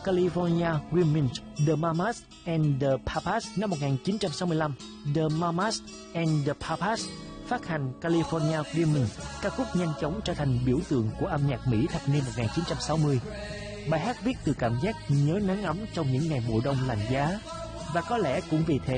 California Women, The Mamas and the Papas năm 1965. The Mamas and the Papas phát hành California Women, ca khúc nhanh chóng trở thành biểu tượng của âm nhạc Mỹ thập niên 1960. Bài hát viết từ cảm giác nhớ nắng ấm trong những ngày mùa đông lạnh giá, và có lẽ cũng vì thế